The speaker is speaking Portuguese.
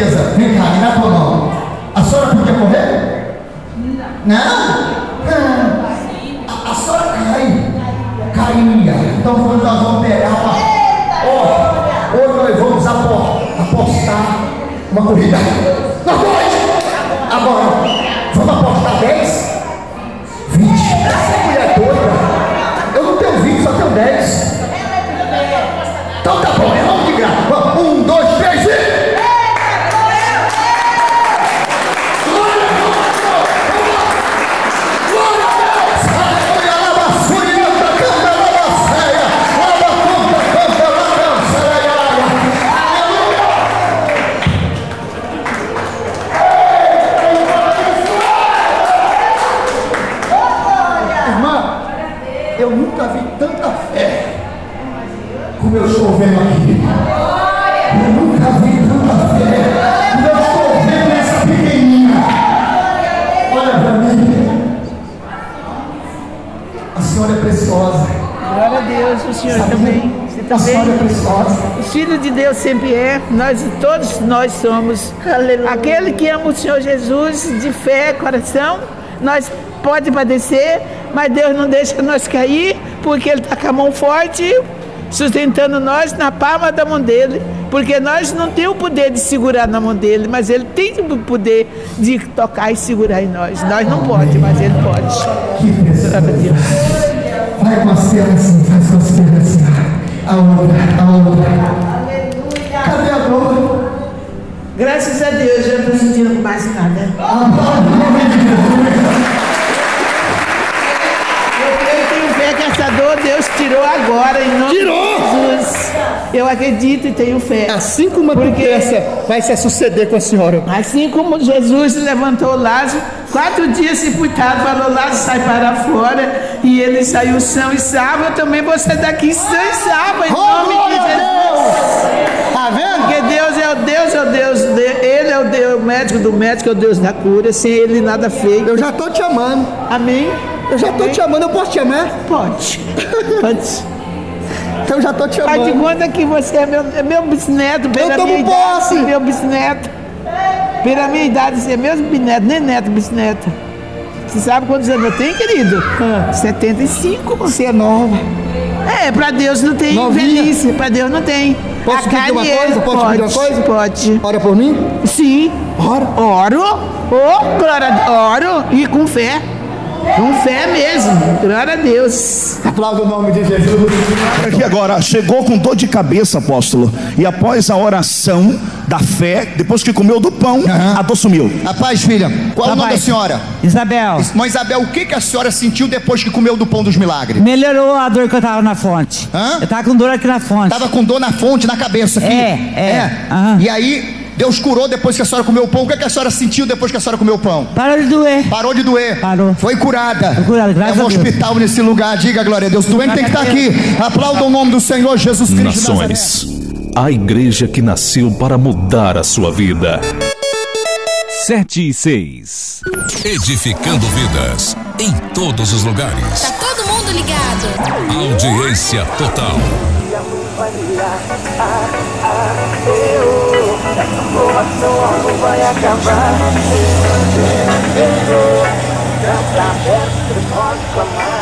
Tereza, vem cá, me dá a tua mão. A senhora podia correr? Não? A senhora caía. Então nós vamos pegar hoje nós vamos apostar uma corrida. Nós dois! Agora, vamos apostar 10? 20? Essa mulher doida. Eu não tenho 20, só tenho 10. Então tá bom, vamos de graça. 1, 2, 3 e... Eu nunca vi tanta fé como eu estou vendo aqui. Eu nunca vi tanta fé como eu estou vendo essa pequenininha. Olha para mim. A senhora é preciosa. Glória a Deus, o Senhor também. Você A senhora é preciosa. O Filho de Deus sempre é. Todos nós somos. Aleluia. Aquele que ama o Senhor Jesus de fé, coração, nós pode padecer, mas Deus não deixa nós cair, porque Ele está com a mão forte, sustentando nós na palma da mão dEle, porque nós não temos o poder de segurar na mão dEle, mas Ele tem o poder de tocar e segurar em nós. Nós não pode, mas Ele pode. Que glória a Deus. Vai com as pernas assim, faz com as pernas assim. A outra. Cadê a dor? Graças a Deus, eu não estou sentindo mais nada. Que essa dor Deus tirou agora em nome de Jesus. Eu acredito e tenho fé. Assim como acontece, vai se suceder com a senhora. Assim como Jesus levantou Lázaro, 4 dias sepultado, falou: Lázaro, sai para fora, e ele saiu são e salvo. Eu também vou sair daqui são e salvo em nome de Jesus. Tá vendo? Porque Deus é o Deus, Ele é o Deus, o médico do médico, é o Deus da cura. Sem Ele nada feito. Eu já estou te amando. Amém? Eu já estou te amando, eu posso te amar? Pode. Então eu já estou te amando. Faz de conta que você é meu bisneto, pela minha idade, meu bisneto. Pela minha idade, você é meu bisneto, nem neto, bisneta. Você sabe quantos anos eu tenho, querido? 75. Você é nova. Pra Deus não tem velhice, pra Deus não tem. Posso pedir uma coisa? Posso pedir uma coisa? Pode. Ora por mim? Sim. Oro. Glória, oro e com fé. Com fé mesmo, glória a Deus. Aplauda o nome de Jesus. Aqui agora, chegou com dor de cabeça, apóstolo, e após a oração da fé, depois que comeu do pão, a dor sumiu. Rapaz, filha, qual o nome da senhora? Isabel. Irmã Isabel, o que a senhora sentiu depois que comeu do pão dos milagres? Melhorou a dor que eu tava na fonte. Eu tava com dor aqui na fonte. Tava com dor na fonte, na cabeça aqui? E aí... Deus curou depois que a senhora comeu o pão. O que a senhora sentiu depois que a senhora comeu o pão? Parou de doer. Parou de doer. Parou. Foi curada. Foi curada, graças a Deus. É um hospital nesse lugar. Diga glória a Deus. Doente tem que estar aqui. Aplauda o nome do Senhor Jesus Cristo. Nações, a igreja que nasceu para mudar a sua vida. 7:6. Edificando vidas em todos os lugares. Tá todo mundo ligado. Audiência total. Vai acabar.